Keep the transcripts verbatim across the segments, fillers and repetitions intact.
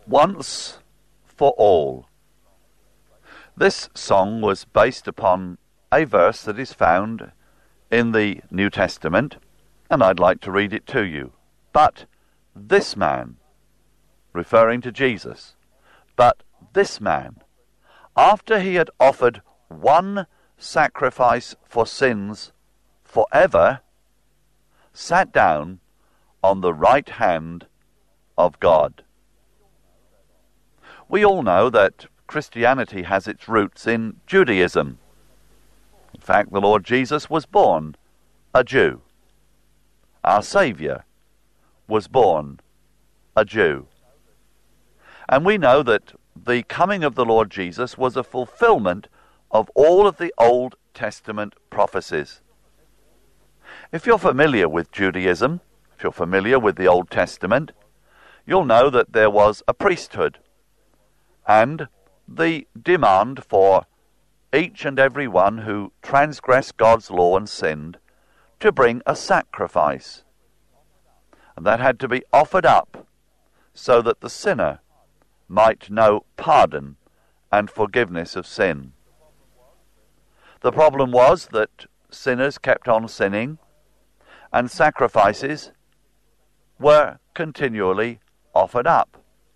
Once for All. This song was based upon a verse that is found in the New Testament, and I'd like to read it to you. But this man, referring to Jesus, but this man, after he had offered one sacrifice for sins forever, sat down on the right hand of God. We all know that Christianity has its roots in Judaism. In fact, the Lord Jesus was born a Jew. Our Saviour was born a Jew. And we know that the coming of the Lord Jesus was a fulfillment of all of the Old Testament prophecies. If you're familiar with Judaism, if you're familiar with the Old Testament, you'll know that there was a priesthood, and the demand for each and every one who transgressed God's law and sinned to bring a sacrifice. And that had to be offered up so that the sinner might know pardon and forgiveness of sin. The problem was that sinners kept on sinning, and sacrifices were continually offered up.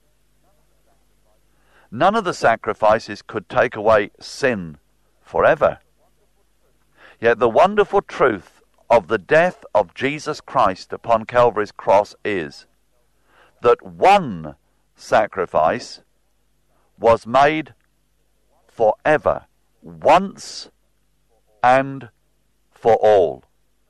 None of the sacrifices could take away sin forever. Yet the wonderful truth of the death of Jesus Christ upon Calvary's cross is that one sacrifice was made forever, once and for all.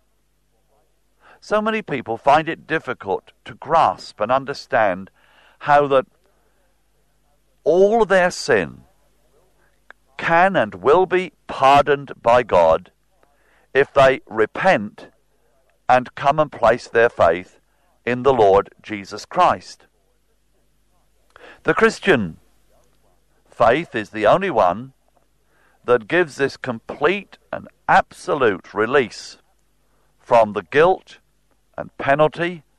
So many people find it difficult to grasp and understand how that all their sin can and will be pardoned by God if they repent and come and place their faith in the Lord Jesus Christ. The Christian faith is the only one that gives this complete and absolute release from the guilt and penalty